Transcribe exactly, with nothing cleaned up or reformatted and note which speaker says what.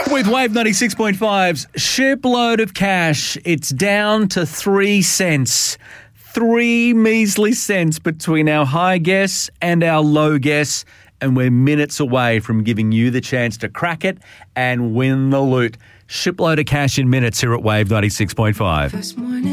Speaker 1: With Wave ninety-six point five's shipload of cash, it's down to three cents. Three measly cents between our high guess and our low guess, and we're minutes away from giving you the chance to crack it and win the loot. Shipload of cash in minutes here at Wave ninety-six point five.